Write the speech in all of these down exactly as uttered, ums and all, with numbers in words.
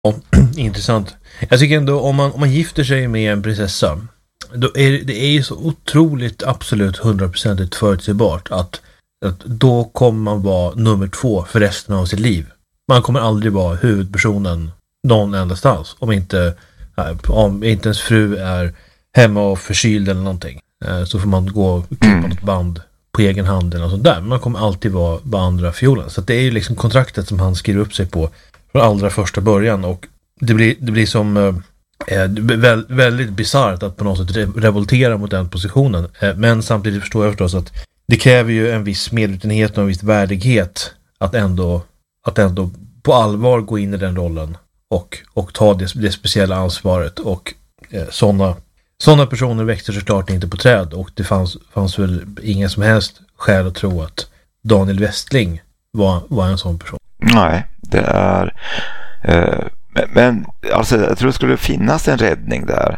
Ja, intressant. Jag tycker ändå om man, om man gifter sig med en prinsessa, då är det, det är ju så otroligt absolut hundraprocentigt förutsägbart att, att då kommer man vara nummer två för resten av sitt liv. Man kommer aldrig vara huvudpersonen någon endastans om inte, om inte ens fru är hemma och förkyld eller någonting. Så får man gå och klippa mm. något band på egen hand eller något sånt där. Man kommer alltid vara, vara andra fiolen. Så att det är ju liksom kontraktet som han skriver upp sig på från allra första början, och det blir, det blir som eh, vä- väldigt bisarrt att på något sätt re- revoltera mot den positionen. Eh, men samtidigt förstår jag förstås att det kräver ju en viss medvetenhet och en viss värdighet att ändå, att ändå på allvar gå in i den rollen och, och ta det, det speciella ansvaret. Och eh, sådana såna personer växer såklart inte på träd, och det fanns, fanns väl ingen som helst skäl att tro att Daniel Westling var, var en sån person. Nej, det är eh, men alltså, jag tror det skulle finnas en räddning där.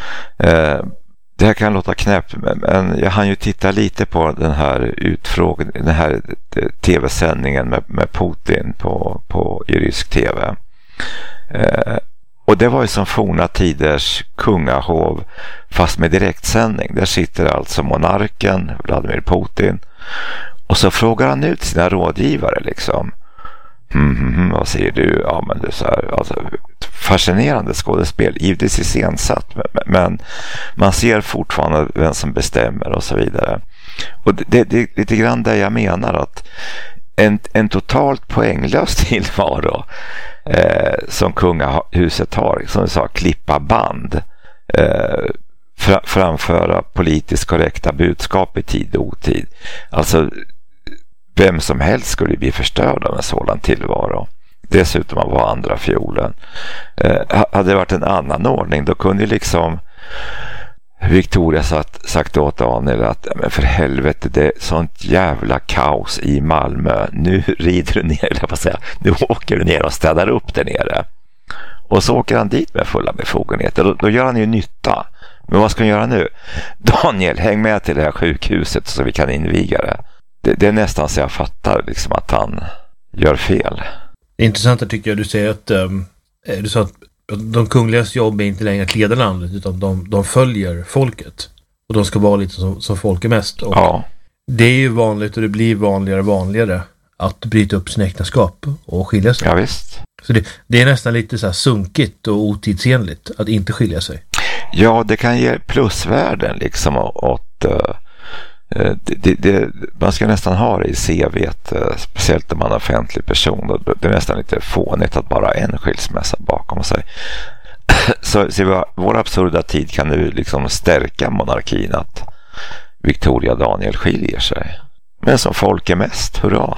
Eh, det här kan låta knäppt, men jag hann ju titta lite på den här utfrågningen, den här tv-sändningen med, med Putin på, på i rysk tv. Eh, och det var ju som forna tiders kungahov fast med direktsändning. Där sitter alltså monarken Vladimir Putin, och så frågar han ut sina rådgivare liksom. Mm, mm, mm, vad säger du? Ja, men det är så här, alltså, fascinerande skådespel, givetvis iscensatt, men, men man ser fortfarande vem som bestämmer och så vidare. Och det, det, det är lite grann det jag menar, att en, en totalt poänglös tillvaro eh, som kungahuset har, som du sa, klippa band, eh, fra, framföra politiskt korrekta budskap i tid och otid. Alltså vem som helst skulle bli förstörd av en sådan tillvaro. Dessutom av vad andra fiolen. Eh, hade det varit en annan ordning, då kunde liksom Victoria sagt, sagt åt Daniel att men för helvete, det är sånt jävla kaos i Malmö. Nu rider du ner, eller vad säga, nu åker du ner och städar upp där nere. Och så åker han dit med fulla befogenheter. Då, då gör han ju nytta. Men vad ska han göra nu? Daniel, häng med till det här sjukhuset så vi kan inviga det. Det, det är nästan så jag fattar liksom att han gör fel. Det är intressant att tycker jag du säger att um, du sa att de kungligas jobb är inte längre att leda landet, utan de, de följer folket. Och de ska vara lite som, som folk är mest. Och ja. Det är ju vanligt, och det blir vanligare och vanligare att bryta upp sin äktenskap och skilja sig. Ja, visst. Så det, det är nästan lite så här sunkigt och otidsenligt att inte skilja sig. Ja, det kan ge plusvärden liksom åt... Uh... Det, det, det, man ska nästan ha det i C V:t, speciellt om man är offentlig person. Det är nästan lite fånigt att bara ha en skilsmässa bakom sig. Så, så i vår absurda tid kan nu liksom stärka monarkin att Victoria Daniel skiljer sig. Men som folk är mest, hurra.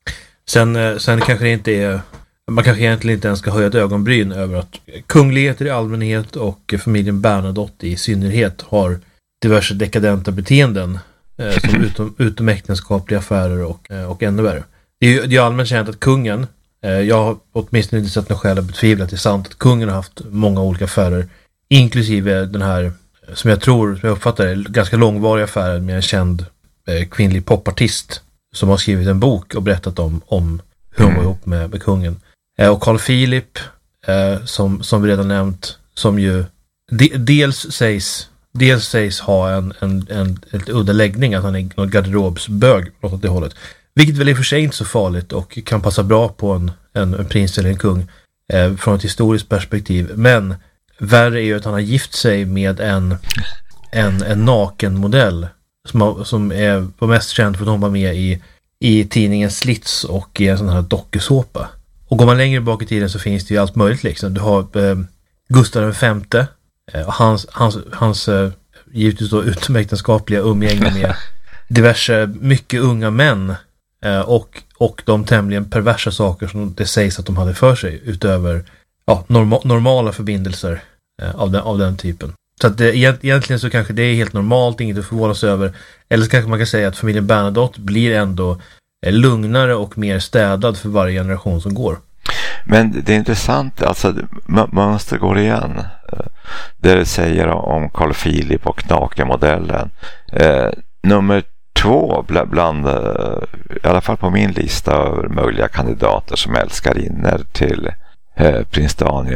Sen, sen kanske det inte är, man kanske egentligen inte ens ska höja ett ögonbryn över att kungligheter i allmänhet och familjen Bernadotte i synnerhet har diverse dekadenta beteenden. Som utom, utom äktenskapliga affärer och, och ännu värre. Det är ju det är allmänt känt att kungen, jag har åtminstone inte sett någon skäl att betvivla att det är sant att kungen har haft många olika affärer, inklusive den här, som jag tror, som jag uppfattar det, ganska långvariga affären med en känd eh, kvinnlig popartist som har skrivit en bok och berättat om, om hur hon var ihop med, med kungen. Eh, och Carl Philip, eh, som, som vi redan nämnt, som ju de, dels sägs Dels sägs ha en, en, en, en udda läggning, att han är någon garderobsbög åt det hållet. Vilket väl är för sig inte så farligt och kan passa bra på en, en, en prins eller en kung eh, från ett historiskt perspektiv. Men värre är ju att han har gift sig med en, en, en nakenmodell som, har, som är var mest känd för att hon var med i, i tidningen Slits och i en sån här dokusåpa. Och går man längre bak i tiden så finns det ju allt möjligt liksom. Du har eh, Gustav den femte. Hans, hans, hans givetvis då utomäktenskapliga umgänge med diverse mycket unga män och, och de tämligen perversa saker som det sägs att de hade för sig utöver ja, norma, normala förbindelser av den, av den typen. Så att det, egentligen så kanske det är helt normalt, inget att förvånas över. Eller så kanske man kan säga att familjen Bernadotte blir ändå lugnare och mer städad för varje generation som går. Men det är intressant, alltså man måste gå igen. Det du säger om Carl Philip och nakenmodellen. Eh, nummer två bland, bland i alla fall på min lista över möjliga kandidater som älskar inner till eh, prins Daniel